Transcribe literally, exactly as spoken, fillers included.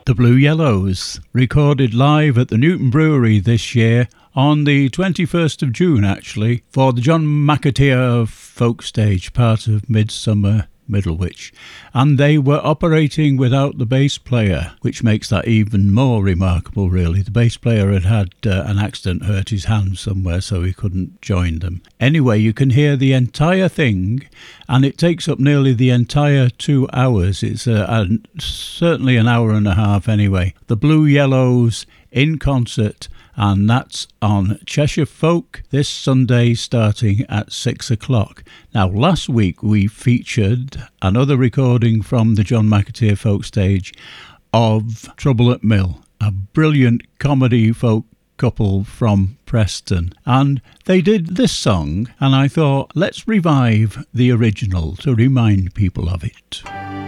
The Blue Yellows, recorded live at the Newton Brewery this year on the twenty-first of June, actually, for the John McAteer Folk Stage, part of Midsummer Middlewich. And they were operating without the bass player, which makes that even more remarkable, really. The bass player had had uh, an accident, hurt his hand somewhere, so he couldn't join them. Anyway, you can hear the entire thing, and it takes up nearly the entire two hours. It's uh, a, certainly an hour and a half anyway. The Blue Yellows in concert, and that's on Cheshire Folk this Sunday starting at six o'clock. Now, last week we featured another recording from the John McAteer Folk Stage of Trouble at Mill, a brilliant comedy folk couple from Preston, and they did this song, and I thought, let's revive the original to remind people of it.